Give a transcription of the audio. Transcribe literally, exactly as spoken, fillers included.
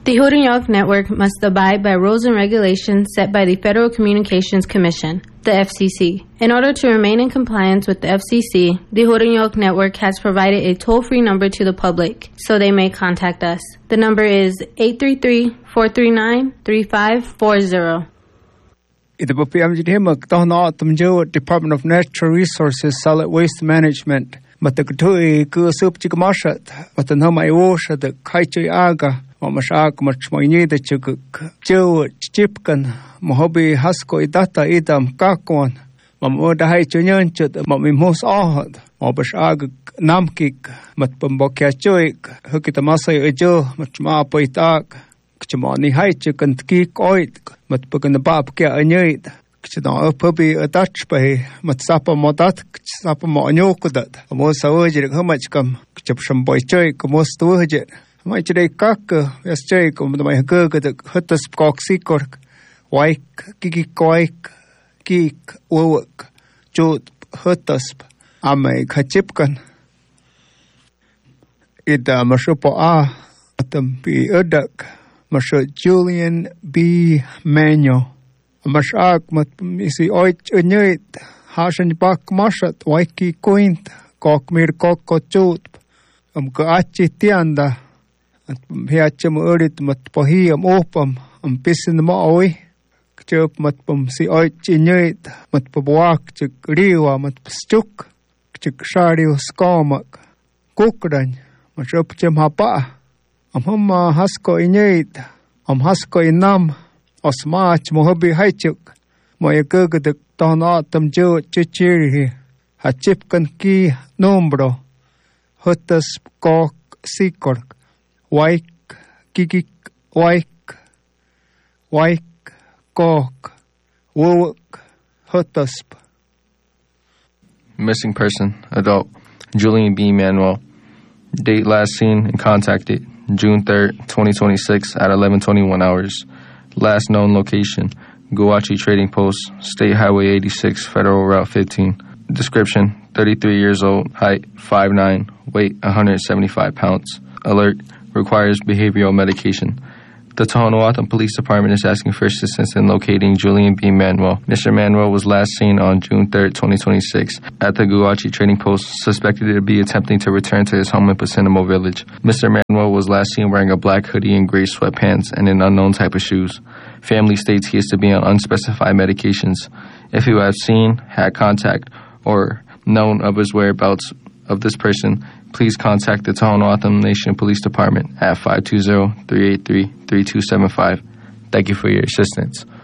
The Hudaynoc Network must abide by rules and regulations set by the Federal Communications Commission, the F C C. In order to remain in compliance with the F C C, the Hudaynoc Network has provided a toll-free number to the public, so they may contact us. The number is eight three three, four three nine, three five four zero. Ito po P M G D M K Department of Natural Resources Solid Waste Management. Matagtui ku sup chikamashat, matanhama iwosha de kaichi aga. Mamashak machmoini de chuk chu chipkan mohobi hasko idata idam kakon mamoda hai chunyan chut mamimos ahad mabashag namkik matpambokya chuik hukitamasay ejo machma poitak kchmani hai chukan kik oit matpakan bab kya anyid kchna upabi atach pai matsapa modat kchapa monyokudat amos awajir hamachkam kchapsham boy chuik mostujit mai chidei kak yasjei kom mai hagga de hutas koksikor waik kiki koik kik owak jut hutas amai khachipkan ida mashupo a atam bi udak mashu Julian B. Manuel mashak mat misi oich unyit hashan bak mashat waiki koint kok mir kok kochut am ka achi tianda Hiacham urit mat pohiyam opam am pisin maoi kchup mat pum si oich inyit mat pabuak chik riwa mat pstuk chik shariu skomak kukran mashup chim hapa am humma hasko inyit am hasko inam osmach mohabi haichuk moya gugadak tonatam jo chichiri hachipkan ki nombro hutas kok sikork Waik, kikik, waik, waik, kok, wowak, hutasp. Missing person, adult, Julian B. Manuel. Date last seen and contacted, June third, twenty twenty-six at eleven twenty-one hours. Last known location, Guachi Trading Post, State Highway eighty-six, Federal Route fifteen. Description, thirty-three years old, height five nine, weight one hundred seventy-five pounds. Alert. Requires behavioral medication. The Tohono Police Department is asking for assistance in locating Julian B. Manuel. Mister Manuel was last seen on June third, twenty twenty-six at the Guachi Trading Post, suspected to be attempting to return to his home in Pacinamo Village. Mister Manuel was last seen wearing a black hoodie and gray sweatpants and an unknown type of shoes. Family states he is to be on unspecified medications. If you have seen, had contact, or known of his whereabouts of this person, please contact the Tohono O'odham Nation Police Department at five two zero, three eight three, three two seven five. Thank you for your assistance.